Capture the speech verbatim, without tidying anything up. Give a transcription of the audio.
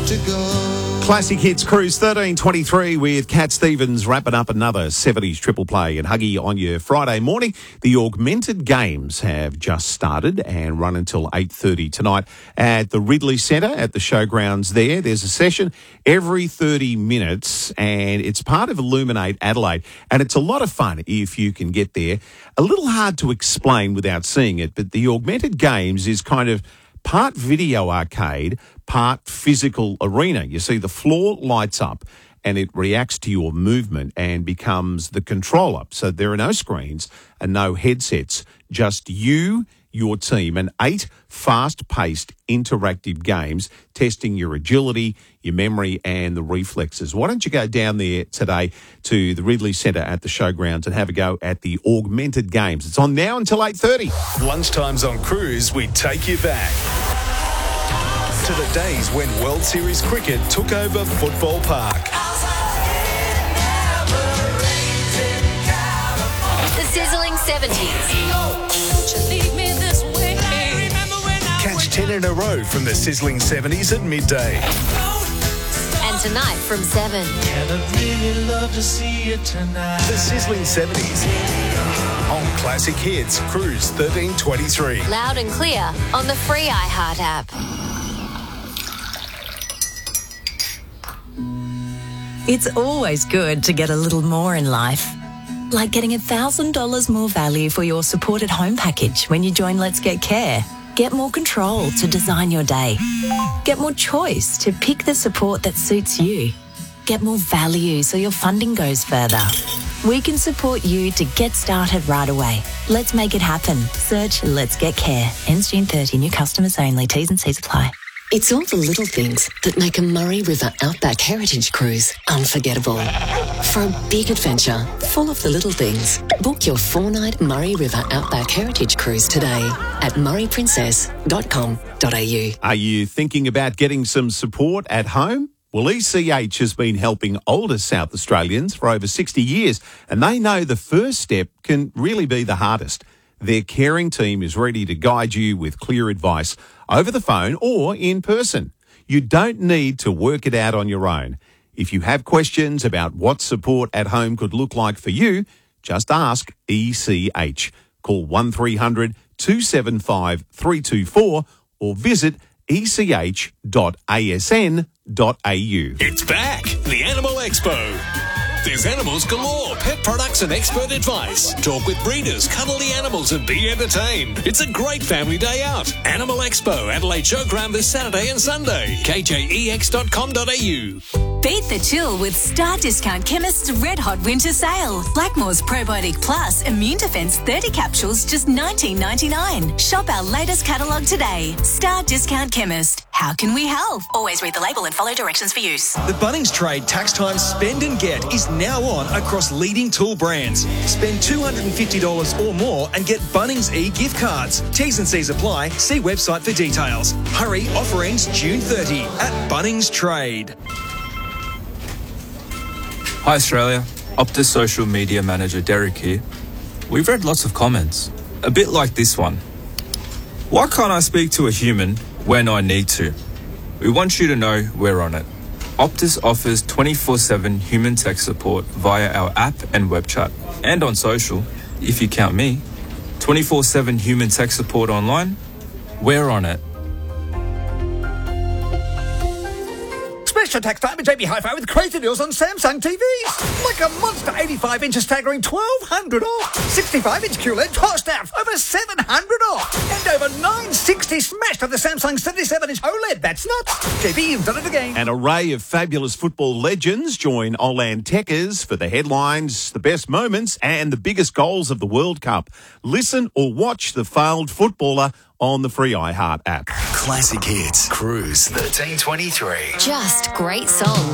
to go. Classic Hits Cruise thirteen twenty-three with Cat Stevens wrapping up another seventies triple play and Huggy on your Friday morning. The Augmented Games have just started and run until eight thirty tonight at the Ridley Centre at the showgrounds there. There's a session every thirty minutes and it's part of Illuminate Adelaide, and it's a lot of fun if you can get there. A little hard to explain without seeing it, but the Augmented Games is kind of part video arcade, part physical arena. You see, the floor lights up and it reacts to your movement and becomes the controller. So there are no screens and no headsets, just you, your team, and eight fast-paced interactive games testing your agility, your memory and the reflexes. Why don't you go down there today to the Ridley Centre at the showgrounds and have a go at the Augmented Games. It's on now until eight thirty. Lunchtimes on Cruise, we take you back to the days when World Series cricket took over Football Park. The sizzling seventies. Catch ten in a row from the sizzling seventies at midday. And tonight from seven. The sizzling seventies on Classic Hits Cruise thirteen twenty-three. Loud and clear on the free iHeart app. It's always good to get a little more in life. Like getting one thousand dollars more value for your supported home package when you join Let's Get Care. Get more control to design your day. Get more choice to pick the support that suits you. Get more value so your funding goes further. We can support you to get started right away. Let's make it happen. Search Let's Get Care. Ends June thirtieth. New customers only. T's and C's apply. It's all the little things that make a Murray River Outback Heritage Cruise unforgettable. For a big adventure full of the little things, book your four-night Murray River Outback Heritage Cruise today at murray princess dot com dot a u. Are you thinking about getting some support at home? Well, E C H has been helping older South Australians for over sixty years, and they know the first step can really be the hardest. Their caring team is ready to guide you with clear advice over the phone or in person. You don't need to work it out on your own. If you have questions about what support at home could look like for you, just ask E C H. Call one three hundred two seven five three two four or visit e c h dot a s n dot a u. It's back, the Animal Expo. There's animals galore, pet products and expert advice. Talk with breeders, cuddle the animals and be entertained. It's a great family day out. Animal Expo, Adelaide Showground this Saturday and Sunday. k j e x dot com dot a u. Beat the chill with Star Discount Chemist's Red Hot Winter Sale. Blackmore's Probiotic Plus Immune Defense thirty capsules, just nineteen ninety-nine. Shop our latest catalogue today. Star Discount Chemist. How can we help? Always read the label and follow directions for use. The Bunnings Trade Tax Time Spend and Get is now on across leading tool brands. Spend two hundred fifty dollars or more and get Bunnings e-gift cards. T's and C's apply. See website for details. Hurry, offer ends June thirtieth at Bunnings Trade. Hi Australia, Optus social media manager Derek here. We've read lots of comments, a bit like this one. Why can't I speak to a human when I need to? We want you to know we're on it. Optus offers twenty-four seven human tech support via our app and web chat, and on social, if you count me. twenty-four seven human tech support online, we're on it. Special tax time at J B Hi-Fi with crazy deals on Samsung T Vs. Like a monster eighty-five inch staggering twelve hundred off. sixty-five inch Q L E D tossed out over seven hundred off. And over nine sixty smashed of the Samsung seventy-seven inch OLED. That's nuts. J B, you've done it again. An array of fabulous football legends join Olan Techers for the headlines, the best moments and the biggest goals of the World Cup. Listen or watch the failed footballer on the free iHeart app. Classic Hits Cruise thirteen twenty-three. Just great songs.